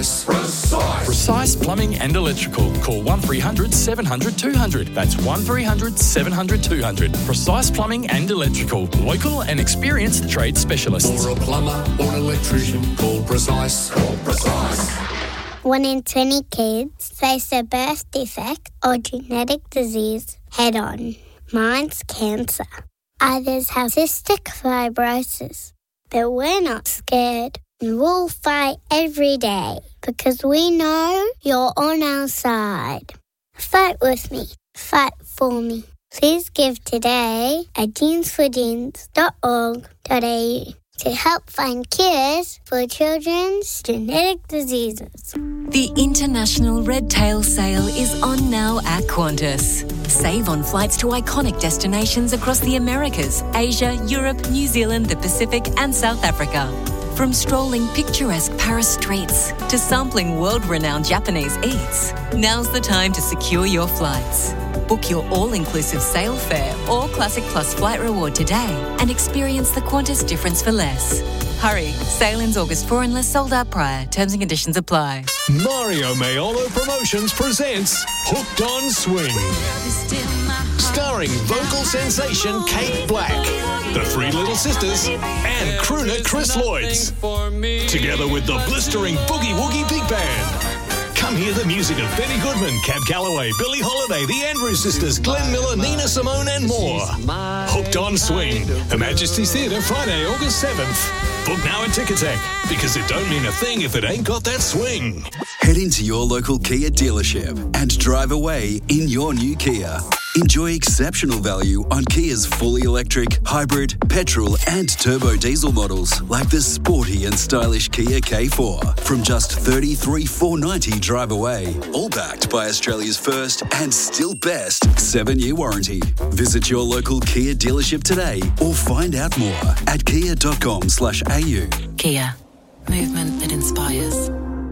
Precise. Precise Plumbing and Electrical. Call 1300 700 200. That's 1300 700 200. Precise Plumbing and Electrical. Local and experienced trade specialists. For a plumber or an electrician, call Precise. 1 in 20 kids face a birth defect or genetic disease head-on. Mine's cancer. Others have cystic fibrosis. But we're not scared. We'll fight every day because we know you're on our side. Fight with me. Fight for me. Please give today at jeansforjeans.org.au to help find cures for children's genetic diseases. The International Red Tail Sale is on now at Qantas. Save on flights to iconic destinations across the Americas, Asia, Europe, New Zealand, the Pacific and South Africa. From strolling picturesque Paris streets to sampling world-renowned Japanese eats, now's the time to secure your flights. Book your all-inclusive sale fare or Classic Plus flight reward today and experience the Qantas difference for less. Hurry, sale ends August 4 unless sold out prior. Terms and conditions apply. Mario Maiolo Promotions presents Hooked on Swing. Starring vocal sensation Kate Black, the Three Little Sisters, and crooner Chris Lloyds. Together with the blistering Boogie Woogie Big Band. Come hear the music of Benny Goodman, Cab Calloway, Billie Holiday, the Andrews Sisters, Glenn Miller, Nina Simone and more. Hooked on Swing. Her Majesty's Theatre, Friday, August 7th. Book now at Ticketek, because it don't mean a thing if it ain't got that swing. Head into your local Kia dealership and drive away in your new Kia. Enjoy exceptional value on Kia's fully electric, hybrid, petrol and turbo diesel models like the sporty and stylish Kia K4 from just $33,490 drive away. All backed by Australia's first and still best 7-year warranty. Visit your local Kia dealership today or find out more at kia.com/au. Kia. Movement that inspires.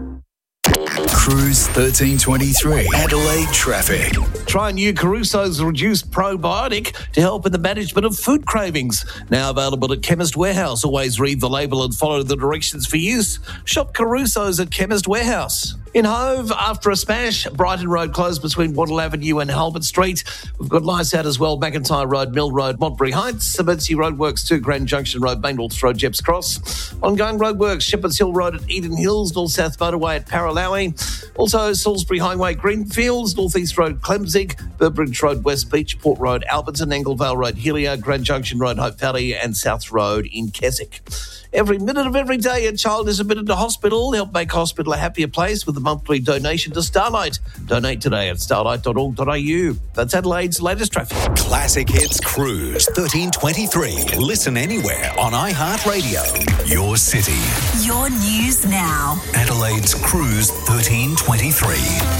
Cruise 1323 Adelaide traffic. Try new Caruso's Reduced Probiotic to help in the management of food cravings. Now available at Chemist Warehouse. Always read the label and follow the directions for use. Shop Caruso's at Chemist Warehouse. In Hove, after a smash, Brighton Road closed between Wattle Avenue and Halbert Street. We've got lights out as well, McIntyre Road, Mill Road, Montbury Heights, Emergency Roadworks 2, Grand Junction Road, Bainwolf Road, Jeps Cross. Ongoing roadworks, Shepherd's Hill Road at Eden Hills, North South Motorway at Paralowie. Also, Salisbury Highway, Greenfields, North East Road, Clemzig, Burbridge Road, West Beach, Port Road, Alberton, Anglevale Road, Hillier, Grand Junction Road, Hope Valley and South Road in Keswick. Every minute of every day, a child is admitted to hospital. Help make hospital a happier place with a monthly donation to Starlight. Donate today at starlight.org.au. That's Adelaide's latest traffic. Classic Hits Cruise 1323. Listen anywhere on iHeartRadio. Your city. Your news now. Adelaide's Cruise 1323.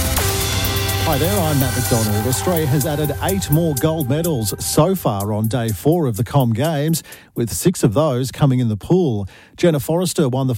Hi there, I'm Matt McDonald. Australia has added 8 more gold medals so far on day 4 of the Com Games, with 6 of those coming in the pool. Jenna Forrester won the